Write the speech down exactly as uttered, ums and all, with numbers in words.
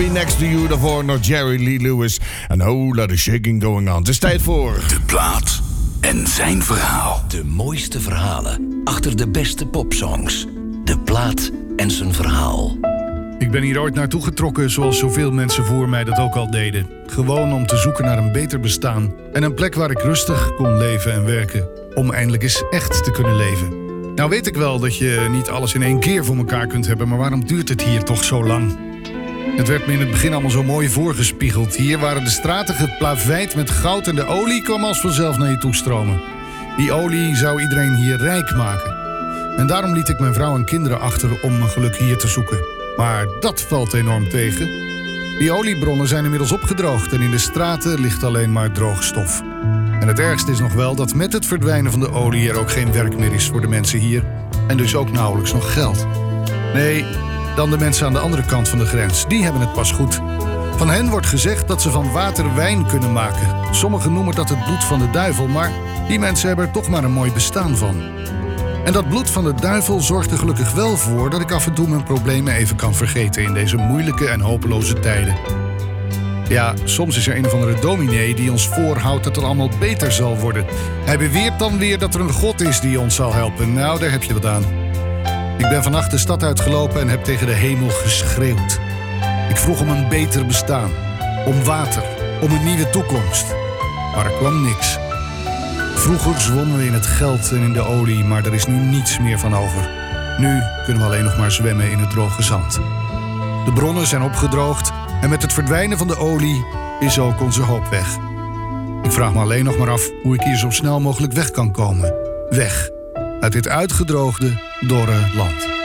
Be Next to You. Daarvoor nog Jerry Lee Lewis. En oh, lot of shaking going on. Het is tijd voor... De plaat en zijn verhaal. De mooiste verhalen achter de beste popsongs. De plaat en zijn verhaal. Ik ben hier ooit naartoe getrokken zoals zoveel mensen voor mij dat ook al deden. Gewoon om te zoeken naar een beter bestaan. En een plek waar ik rustig kon leven en werken. Om eindelijk eens echt te kunnen leven. Nou weet ik wel dat je niet alles in één keer voor elkaar kunt hebben, maar waarom duurt het hier toch zo lang? Het werd me in het begin allemaal zo mooi voorgespiegeld. Hier waren de straten geplaveid met goud en de olie kwam als vanzelf naar je toe stromen. Die olie zou iedereen hier rijk maken. En daarom liet ik mijn vrouw en kinderen achter om mijn geluk hier te zoeken. Maar dat valt enorm tegen. Die oliebronnen zijn inmiddels opgedroogd en in de straten ligt alleen maar droog stof. En het ergste is nog wel dat met het verdwijnen van de olie er ook geen werk meer is voor de mensen hier. En dus ook nauwelijks nog geld. Nee, dan de mensen aan de andere kant van de grens. Die hebben het pas goed. Van hen wordt gezegd dat ze van water wijn kunnen maken. Sommigen noemen dat het bloed van de duivel, maar die mensen hebben er toch maar een mooi bestaan van. En dat bloed van de duivel zorgt er gelukkig wel voor dat ik af en toe mijn problemen even kan vergeten in deze moeilijke en hopeloze tijden. Ja, soms is er een of andere dominee die ons voorhoudt dat het allemaal beter zal worden. Hij beweert dan weer dat er een God is die ons zal helpen. Nou, daar heb je wat aan. Ik ben vannacht de stad uitgelopen en heb tegen de hemel geschreeuwd. Ik vroeg om een beter bestaan, om water, om een nieuwe toekomst. Maar er kwam niks. Vroeger zwommen we in het geld en in de olie, maar er is nu niets meer van over. Nu kunnen we alleen nog maar zwemmen in het droge zand. De bronnen zijn opgedroogd en met het verdwijnen van de olie is ook onze hoop weg. Ik vraag me alleen nog maar af hoe ik hier zo snel mogelijk weg kan komen. Weg uit dit uitgedroogde, dorre land.